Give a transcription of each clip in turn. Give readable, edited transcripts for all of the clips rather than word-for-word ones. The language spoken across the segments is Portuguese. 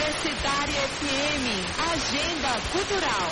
Universitária FM, Agenda Cultural.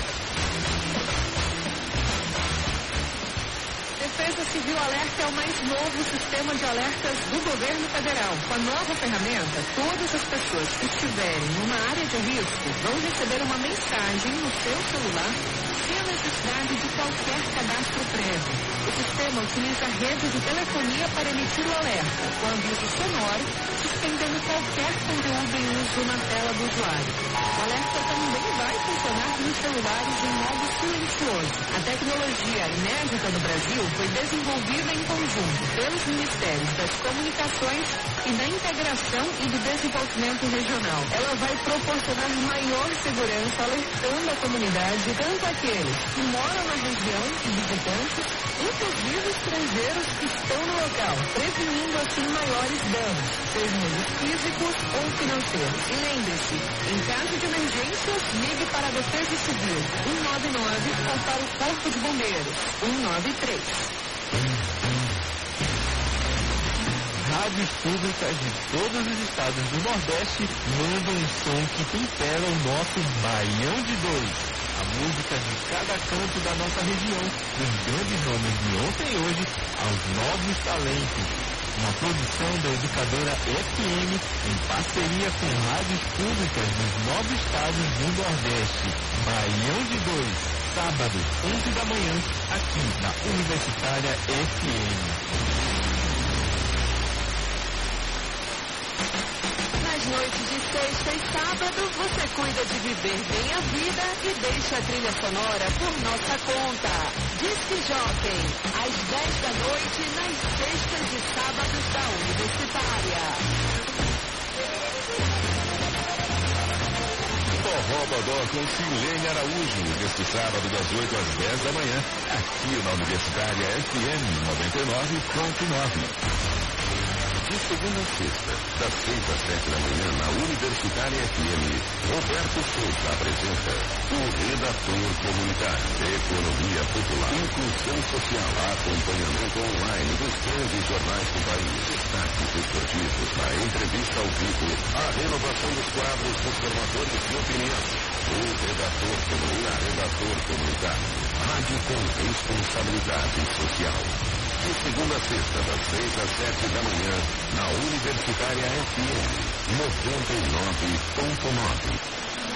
Defesa Civil Alerta é o mais novo sistema de alertas do governo federal. Com a nova ferramenta, todas as pessoas que estiverem numa área de risco vão receber uma mensagem no seu celular sem a necessidade de qualquer cadastro prévio. O sistema utiliza a rede de telefonia para emitir o alerta, com aviso sonoro, suspendendo qualquer conteúdo em uso na tela do usuário. O alerta também vai funcionar nos celulares em modo silencioso. A tecnologia inédita no Brasil foi desenvolvida em conjunto pelos Ministérios das Comunicações e da Integração e do Desenvolvimento Regional. Ela vai proporcionar maior segurança, alertando a comunidade, tanto aqueles que moram na região e visitantes, inclusive estrangeiros que estão no local, prevenindo assim maiores danos, sejam eles físicos ou financeiros. E lembre-se, em caso de emergências, ligue para a Defesa Civil 199 ou para o Corpo de Bombeiros 193. Rádios públicas de todos os estados do Nordeste mandam um som que tempera o nosso Baião de Dois. A música de cada canto da nossa região, dos grandes nomes de ontem e hoje aos novos talentos. Uma produção da Educadora FM em parceria com rádios públicas dos 9 estados do Nordeste. Baião de Dois, sábado, 11 da manhã, aqui na Universitária FM. Nas noites de sexta e sábado, você cuida de viver bem a vida e deixa a trilha sonora por nossa conta. Disque Jockey, às 10 da noite, nas sextas e sábados da Universitária. Forró Bodó com Silene Araújo, neste sábado das 8 às 10 da manhã, aqui na Universitária FM 99.9. De segunda a sexta, das 6 às 7 da manhã, na Universitária FM, Roberto Souza apresenta o Redator Comunitário, Economia Popular, Inclusão Social, acompanhamento online dos grandes jornais do país, destaques esportivos, a entrevista ao vivo, a renovação dos quadros dos formadores de opinião. O Redator Comunitário, rádio com responsabilidade social. De segunda a sexta, das 6 às 7 da manhã, na Universitária FM 99.9.